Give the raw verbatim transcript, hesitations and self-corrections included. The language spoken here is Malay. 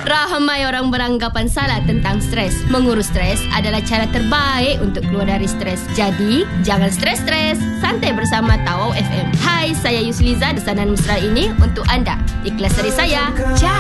Ramai orang beranggapan salah tentang stres. Mengurus stres adalah cara terbaik untuk keluar dari stres. Jadi, jangan stres-stres. Santai bersama Tawau F M. Hai, saya Yusliza. Desanan mesra ini untuk anda. Ikhlas dari saya. Ciao.